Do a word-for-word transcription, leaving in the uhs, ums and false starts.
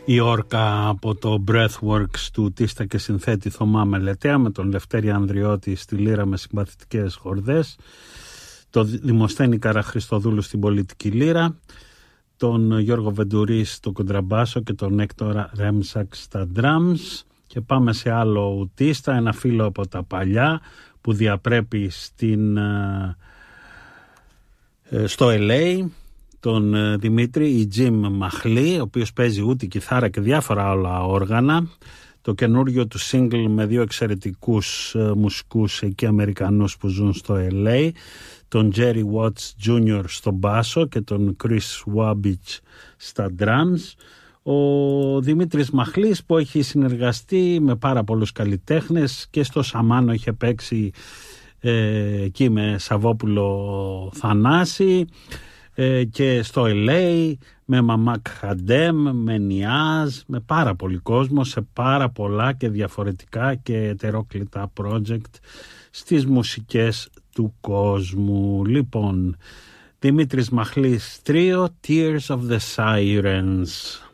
Η όρκα από το Breathworks του τίστα και συνθέτη Θωμά Μελετέα, με τον Λευτέρη Ανδριώτη στη λύρα με συμπαθητικές χορδές, το Δημοσθένη Καραχριστοδούλου στην πολιτική λύρα, τον Γιώργο Βεντουρή στο κοντραμπάσο και τον Έκτορα Ρέμσαξ στα drums. Και πάμε σε άλλο ουτίστα, ένα φίλο από τα παλιά που διαπρέπει στην, στο ελ έι, τον Δημήτρη, η Τζιμ Μαχλή, ο οποίος παίζει ούτη, κιθάρα και διάφορα άλλα όργανα. Το καινούριο του single με δύο εξαιρετικούς μουσικούς εκεί Αμερικανούς που ζουν στο ελ έι, τον Jerry Watts τζούνιορ στο μπάσο και τον Chris Wabich στα drums. Ο Δημήτρης Μαχλής που έχει συνεργαστεί με πάρα πολλούς καλλιτέχνες και στο Σαμάνο είχε παίξει ε, εκεί με Σαββόπουλο Θανάση, ε, και στο ελ έι με Μαμάκ Χαντέμ, με Νιάζ, με πάρα πολύ κόσμο σε πάρα πολλά και διαφορετικά και ετερόκλητα project στις μουσικές του κόσμου. Λοιπόν, Δημήτρης Μαχλής τρίο, Tears of the Sirens.